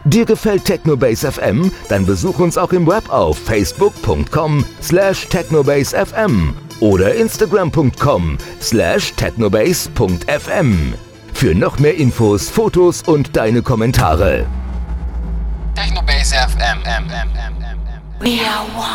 Dir gefällt Technobase FM? Dann besuch uns auch im Web auf facebook.com/technobasefm oder instagram.com/technobase.fm. Für noch mehr Infos, Fotos und deine Kommentare. Technobase FM. We are one.